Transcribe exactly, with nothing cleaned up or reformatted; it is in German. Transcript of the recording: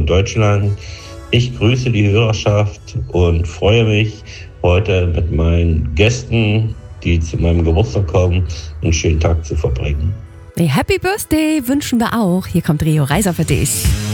von Deutschland. Ich grüße die Hörerschaft und freue mich, heute mit meinen Gästen, die zu meinem Geburtstag kommen, einen schönen Tag zu verbringen. Happy Birthday wünschen wir auch. Hier kommt Rio Reiser für dich.